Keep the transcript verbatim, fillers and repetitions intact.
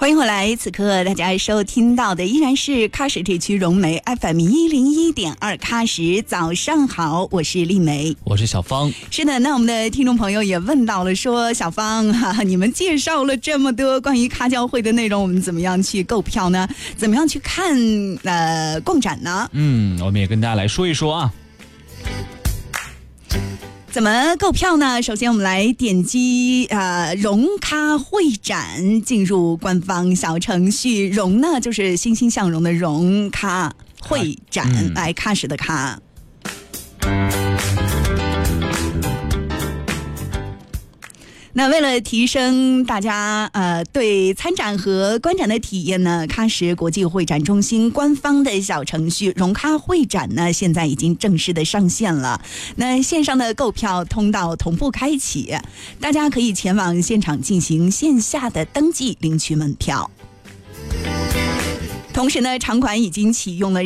欢迎回来，此刻大家收听到的依然是喀什地区融媒 F M 一零一点二喀什。早上好，我是丽梅， 我是小芳。 是的，那我们的听众朋友也问到了，说小芳哈，你们介绍了这么多关于喀教会的内容，我们怎么样去购票呢？怎么样去看呃逛展呢？ 嗯，我们也跟大家来说一说啊。 怎么购票呢？首先我们来点击呃融喀会展，进入官方小程序。融呢就是欣欣向荣的融，喀会展、嗯、来喀什的喀。那为了提升大家呃对参展和观展的体验呢，喀什国际会展中心官方的小程序融喀会展呢，现在已经正式的上线了。那线上的购票通道同步开启，大家可以前往现场进行线下的登记领取门票。同时呢，场馆已经启用了